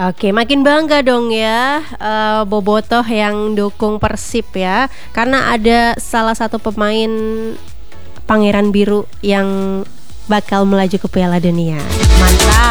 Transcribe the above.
Oke, makin bangga dong ya, Bobotoh yang dukung Persib ya, karena ada salah satu pemain Pangeran Biru yang bakal melaju ke Piala Dunia. Mantap.